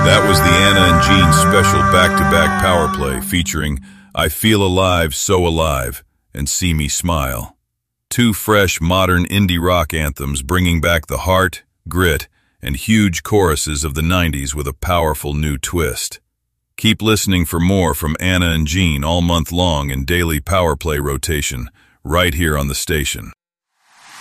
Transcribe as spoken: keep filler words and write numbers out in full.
That was the Anna and Gene special back-to-back power play featuring I Feel Alive, So Alive and See Me Smile. Two fresh, modern indie rock anthems bringing back the heart, grit, and huge choruses of the nineties with a powerful new twist. Keep listening for more from Anna and Gene all month long in daily power play rotation, right here on the station.